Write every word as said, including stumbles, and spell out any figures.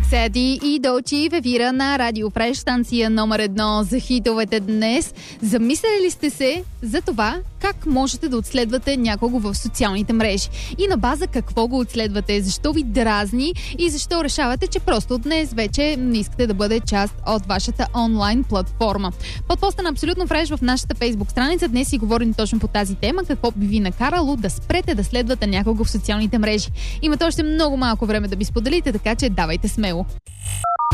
Седи и Долчи в ефира на Радио Фреш, станция номер едно за хитовете днес. Замисляли ли сте се за това как можете да отследвате някого в социалните мрежи? И на база какво го отследвате? Защо ви дразни? И защо решавате, че просто днес вече не искате да бъде част от вашата онлайн платформа? Под поста на Абсолютно Фреш в нашата фейсбук страница днес си говорим точно по тази тема. Какво би ви накарало да спрете да следвате някого в социалните мрежи? Имате още много малко време да ви споделите, така че давайте смело.